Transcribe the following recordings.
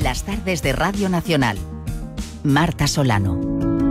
Las tardes de Radio Nacional. Marta Solano.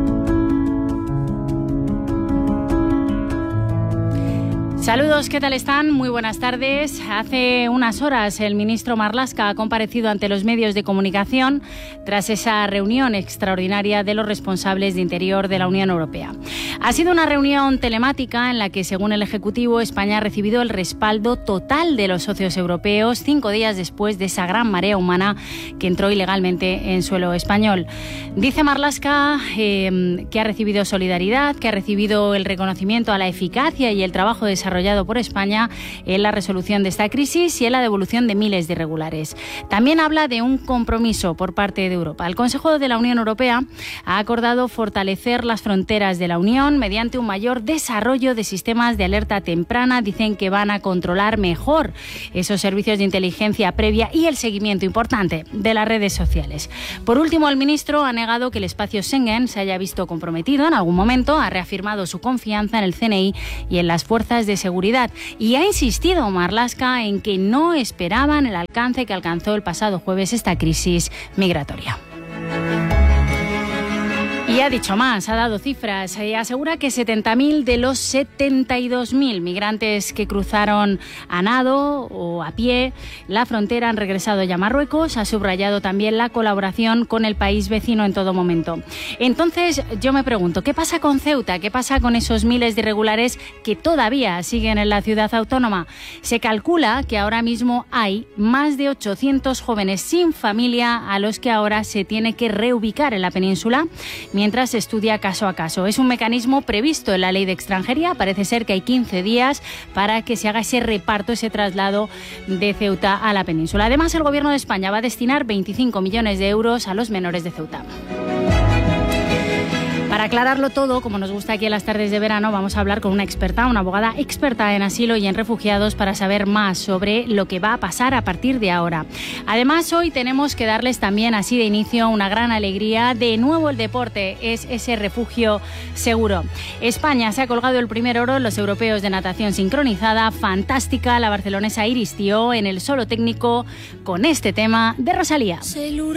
Saludos, ¿qué tal están? Muy buenas tardes. Hace unas horas el ministro Marlaska ha comparecido ante los medios de comunicación tras esa reunión extraordinaria de los responsables de Interior de la Unión Europea. Ha sido una reunión telemática en la que, según el Ejecutivo, España ha recibido el respaldo total de los socios europeos 5 días después de esa gran marea humana que entró ilegalmente en suelo español. Dice Marlaska que ha recibido solidaridad, que ha recibido el reconocimiento a la eficacia y el trabajo desarrollado por España en la resolución de esta crisis y en la devolución de miles de irregulares. También habla de un compromiso por parte de Europa. El Consejo de la Unión Europea ha acordado fortalecer las fronteras de la Unión mediante un mayor desarrollo de sistemas de alerta temprana. Dicen que van a controlar mejor esos servicios de inteligencia previa y el seguimiento importante de las redes sociales. Por último, el ministro ha negado que el espacio Schengen se haya visto comprometido en algún momento, ha reafirmado su confianza en el CNI y en las fuerzas de seguridad y ha insistido Marlaska en que no esperaban el alcance que alcanzó el pasado jueves esta crisis migratoria. Y ha dicho más, ha dado cifras. Asegura que 70.000 de los 72.000 migrantes que cruzaron a nado o a pie la frontera han regresado ya a Marruecos. Ha subrayado también la colaboración con el país vecino en todo momento. Entonces, yo me pregunto, ¿qué pasa con Ceuta? ¿Qué pasa con esos miles de irregulares que todavía siguen en la ciudad autónoma? Se calcula que ahora mismo hay más de 800 jóvenes sin familia a los que ahora se tiene que reubicar en la península, mientras se estudia caso a caso. Es un mecanismo previsto en la Ley de Extranjería. Parece ser que hay 15 días para que se haga ese reparto, ese traslado de Ceuta a la península. Además, el Gobierno de España va a destinar 25 millones de euros a los menores de Ceuta. Para aclararlo todo, como nos gusta aquí en las tardes de verano, vamos a hablar con una experta, una abogada experta en asilo y en refugiados para saber más sobre lo que va a pasar a partir de ahora. Además, hoy tenemos que darles también así de inicio una gran alegría. De nuevo el deporte es ese refugio seguro. España se ha colgado el primer oro en los europeos de natación sincronizada. Fantástica la barcelonesa Iris Tió en el solo técnico con este tema de Rosalía.